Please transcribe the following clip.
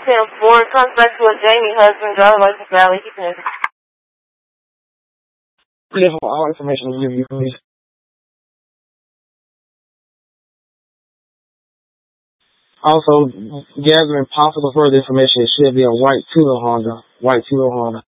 10-4, suspect was Jamie husband, driver license valid, keeping it. Yes, all information will give you, please. Also, gathering possible further information, it should be a white Tudor Honda.